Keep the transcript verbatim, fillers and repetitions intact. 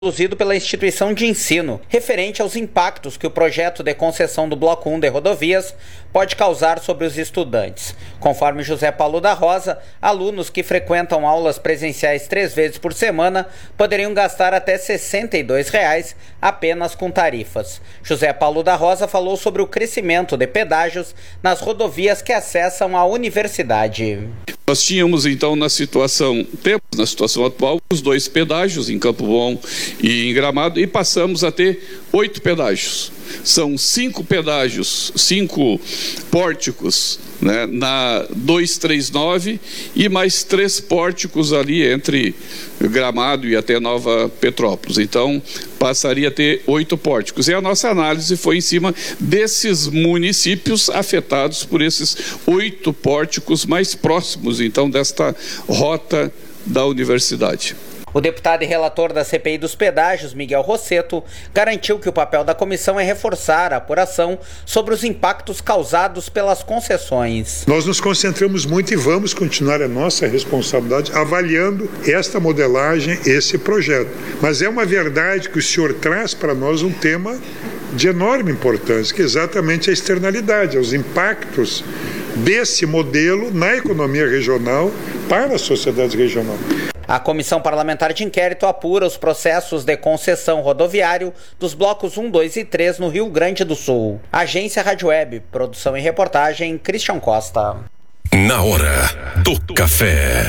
Produzido pela instituição de ensino, referente aos impactos que o projeto de concessão do Bloco um de rodovias pode causar sobre os estudantes. Conforme José Paulo da Rosa, alunos que frequentam aulas presenciais três vezes por semana poderiam gastar até sessenta e dois reais apenas com tarifas. José Paulo da Rosa falou sobre o crescimento de pedágios nas rodovias que acessam a universidade. Nós tínhamos então na situação, temos na situação atual, os dois pedágios em Campo Bom e em Gramado, e passamos a ter oito pedágios. São cinco pedágios, cinco pórticos, né, na duzentos e trinta e nove e mais três pórticos ali entre Gramado e até Nova Petrópolis. Então, passaria a ter oito pórticos. E a nossa análise foi em cima desses municípios afetados por esses oito pórticos mais próximos, então, desta rota da universidade. O deputado e relator da C P I dos pedágios, Miguel Rosseto, garantiu que o papel da comissão é reforçar a apuração sobre os impactos causados pelas concessões. Nós nos concentramos muito e vamos continuar a nossa responsabilidade avaliando esta modelagem, esse projeto. Mas é uma verdade que o senhor traz para nós um tema de enorme importância, que é exatamente a externalidade, os impactos desse modelo na economia regional para a sociedade regional. A Comissão Parlamentar de Inquérito apura os processos de concessão rodoviário dos blocos um, dois e três no Rio Grande do Sul. Agência Rádio Web, produção e reportagem, Christian Costa. Na hora do café.